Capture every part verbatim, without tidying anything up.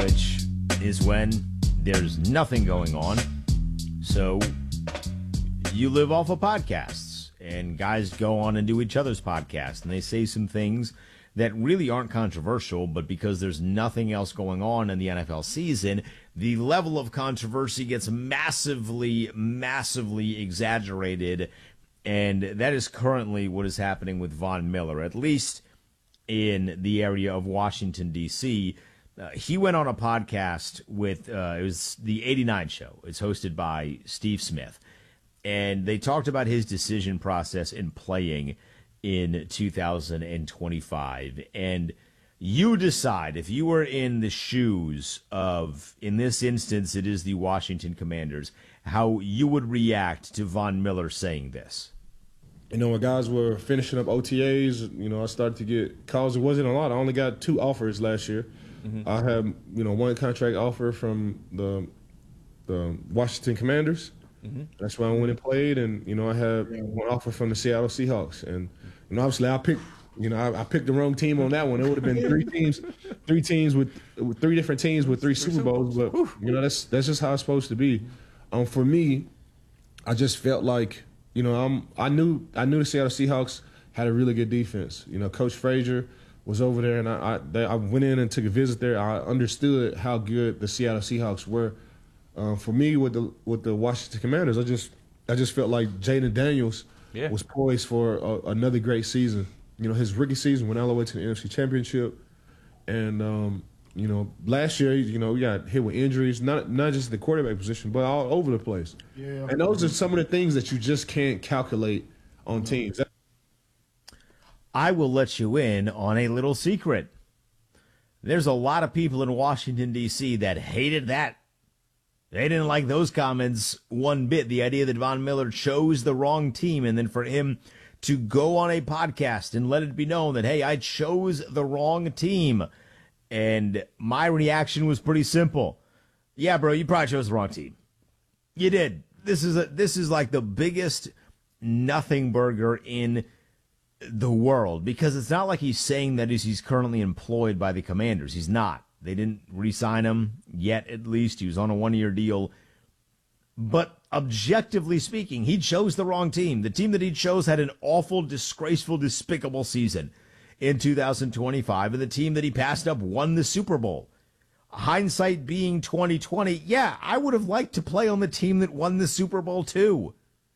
which is when there's nothing going on. So you live off of podcasts, and guys go on and do each other's podcasts, and they say some things that really aren't controversial, but because there's nothing else going on in the N F L season, the level of controversy gets massively, massively exaggerated, and that is currently what is happening with Von Miller, at least in the area of Washington, D C. Uh, he went on a podcast with, uh, it was the eighty-nine Show. It's hosted by Steve Smith, and they talked about his decision process in playing in two thousand twenty-five. And you decide, if you were in the shoes of, in this instance, it is the Washington Commanders, how you would react to Von Miller saying this. You know, when guys were finishing up O T As, you know, I started to get calls. It wasn't a lot. I only got two offers last year. Mm-hmm. I had, you know, one contract offer from the the Washington Commanders. Mm-hmm. That's why I went and played. And, you know, I had one offer from the Seattle Seahawks. And, you know, obviously I picked, you know, I, I picked the wrong team on that one. It would have been three teams, three teams with, with three different teams with three Super Bowls. But, you know, that's that's just how it's supposed to be. Um, for me, I just felt like, you know, I'm, I knew I knew the Seattle Seahawks had a really good defense. You know, Coach Frazier was over there, and I I, they, I went in and took a visit there. I understood how good the Seattle Seahawks were. Um, for me, with the with the Washington Commanders, I just I just felt like Jaden Daniels yeah. was poised for a, another great season. You know, his rookie season went all the way to the N F C Championship, and um, you know, last year, you know, we got hit with injuries, not not just the quarterback position, but all over the place. Yeah. And those are some of the things that you just can't calculate on teams. I will let you in on a little secret. There's a lot of people in Washington, D C that hated that. They didn't like those comments one bit. The idea that Von Miller chose the wrong team, and then for him to go on a podcast and let it be known that, hey, I chose the wrong team. And my reaction was pretty simple. Yeah, bro, you probably chose the wrong team. You did. This is a, this is like the biggest nothing burger in the world, because it's not like he's saying that he's currently employed by the Commanders. He's not. They didn't re-sign him yet, at least. He was on a one-year deal. But objectively speaking, he chose the wrong team. The team that he chose had an awful, disgraceful, despicable season in two thousand twenty-five, and the team that he passed up won the Super Bowl. Hindsight being twenty twenty, yeah, I would have liked to play on the team that won the Super Bowl too.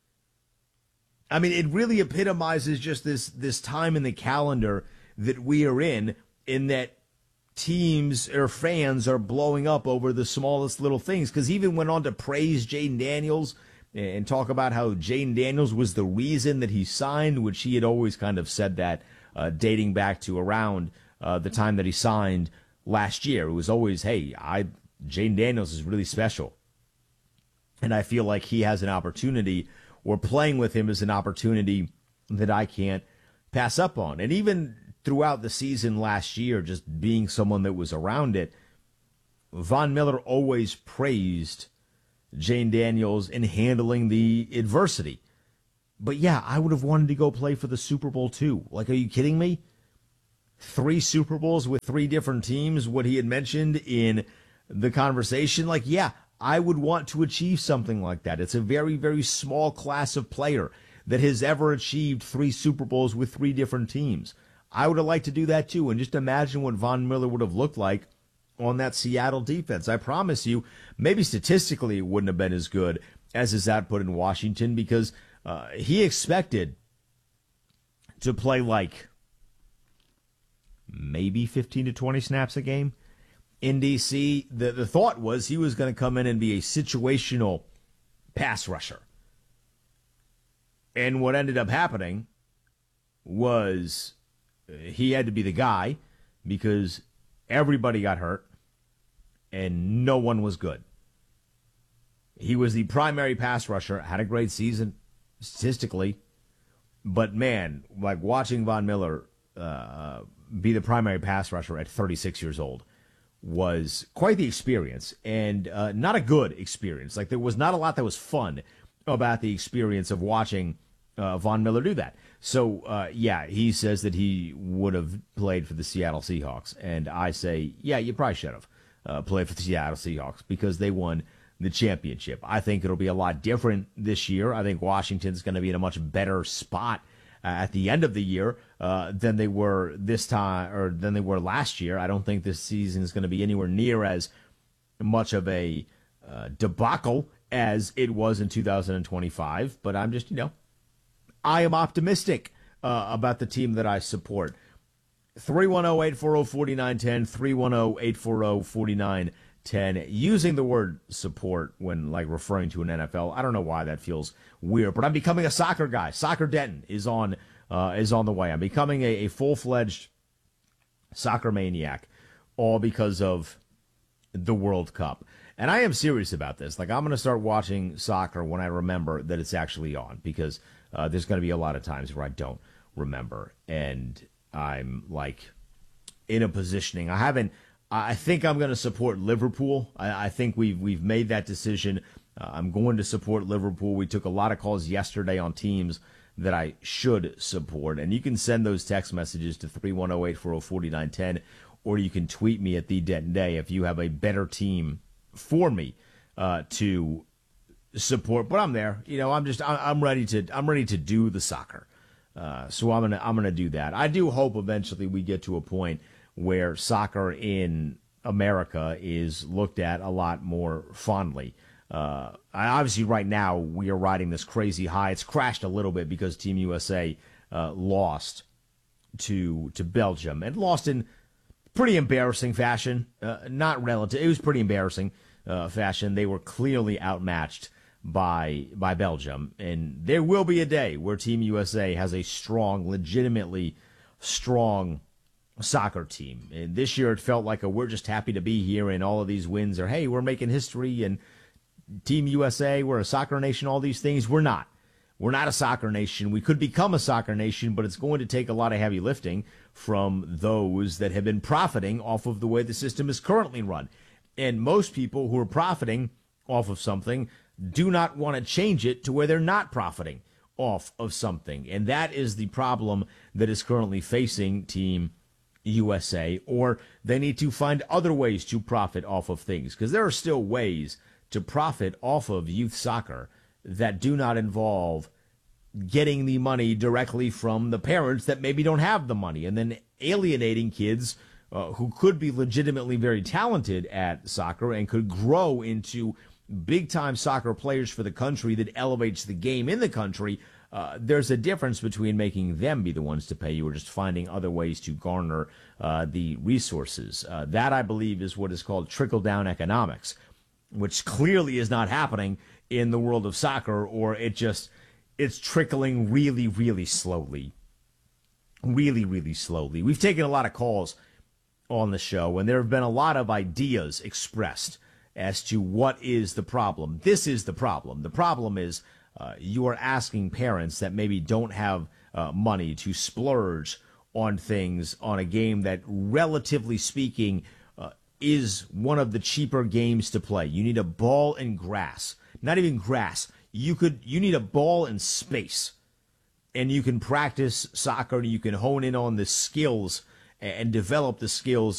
I mean, it really epitomizes just this this time in the calendar that we are in, in that teams or fans are blowing up over the smallest little things. Because he even went on to praise Jaden Daniels and talk about how Jaden Daniels was the reason that he signed, which he had always kind of said that uh, dating back to around uh, the time that he signed last year. It was always, hey, I Jaden Daniels is really special. And I feel like he has an opportunity, or playing with him is an opportunity that I can't pass up on. And even throughout the season last year, just being someone that was around it, Von Miller always praised Jaden Daniels in handling the adversity. But yeah, I would have wanted to go play for the Super Bowl too. Like, are you kidding me? Three Super Bowls with three different teams, what he had mentioned in the conversation. Like, yeah, I would want to achieve something like that. It's a very, very small class of player that has ever achieved three Super Bowls with three different teams. I would have liked to do that too, and just imagine what Von Miller would have looked like on that Seattle defense. I promise you, maybe statistically it wouldn't have been as good as his output in Washington, because uh, he expected to play like maybe fifteen to twenty snaps a game. In D C, the, the thought was he was going to come in and be a situational pass rusher. And what ended up happening was he had to be the guy, because everybody got hurt and no one was good. He was the primary pass rusher, had a great season statistically, but man, like watching Von Miller uh, be the primary pass rusher at thirty-six years old was quite the experience, and uh, not a good experience. Like, there was not a lot that was fun about the experience of watching uh, Von Miller do that. So, uh, yeah, he says that he would have played for the Seattle Seahawks, and I say, yeah, you probably should have. uh, play for the Seattle Seahawks because they won the championship. I think it'll be a lot different this year. I think Washington's going to be in a much better spot uh, at the end of the year uh, than they were this time or than they were last year. I don't think this season is going to be anywhere near as much of a uh, debacle as it was in two thousand twenty-five. But I'm just, you know, I am optimistic uh, about the team that I support. three one zero, eight four zero, four nine one zero, three one zero, eight four zero, four nine one zero. Using the word support when like referring to an N F L, I don't know why that feels weird, but I'm becoming a soccer guy. Soccer Denton is on uh, is on the way. I'm becoming a, a full-fledged soccer maniac, all because of the World Cup. And I am serious about this. Like, I'm going to start watching soccer when I remember that it's actually on, because uh, there's going to be a lot of times where I don't remember. And I'm, like, in a positioning. I haven't, I think I'm going to support Liverpool. I, I think we've, we've made that decision. Uh, I'm going to support Liverpool. We took a lot of calls yesterday on teams that I should support. And you can send those text messages to three one zero, eight four zero, four nine one zero, or you can tweet me at the Denton Day if you have a better team for me uh, to support. But I'm there. You know, I'm just I'm ready to I'm ready to do the soccer. Uh, so I'm gonna I'm gonna do that. I do hope eventually we get to a point where soccer in America is looked at a lot more fondly. Uh, obviously, right now we are riding this crazy high. It's crashed a little bit because Team U S A uh, lost to to Belgium and lost in pretty embarrassing fashion. Uh, not relative. It was pretty embarrassing uh, fashion. They were clearly outmatched by by Belgium, and there will be a day where Team U S A has a strong, legitimately strong soccer team. And this year it felt like a, we're just happy to be here, and all of these wins are, hey, we're making history, and Team U S A, we're a soccer nation, all these things. We're not. We're not a soccer nation. We could become a soccer nation, but it's going to take a lot of heavy lifting from those that have been profiting off of the way the system is currently run. And most people who are profiting off of something do not want to change it to where they're not profiting off of something. And that is the problem that is currently facing Team U S A, or they need to find other ways to profit off of things, because there are still ways to profit off of youth soccer that do not involve getting the money directly from the parents that maybe don't have the money, and then alienating kids uh, who could be legitimately very talented at soccer and could grow into big-time soccer players for the country that elevates the game in the country. Uh, there's a difference between making them be the ones to pay you or just finding other ways to garner uh, the resources. Uh, that, I believe, is what is called trickle-down economics, which clearly is not happening in the world of soccer, or it just, it's trickling really, really slowly. Really, really slowly. We've taken a lot of calls on the show, and there have been a lot of ideas expressed as to what is the problem. This is the problem. The problem is uh, you are asking parents that maybe don't have uh, money to splurge on things on a game that, relatively speaking, uh, is one of the cheaper games to play. You need a ball and grass. Not even grass. You could. You need a ball and space. And you can practice soccer, and you can hone in on the skills and develop the skills